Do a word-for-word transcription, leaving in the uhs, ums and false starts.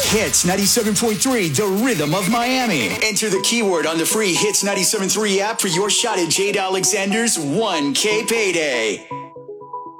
Hits ninety-seven point three, the rhythm of Miami. Enter the keyword on the free Hits ninety-seven point three app for your shot at Jade Alexander's one K payday.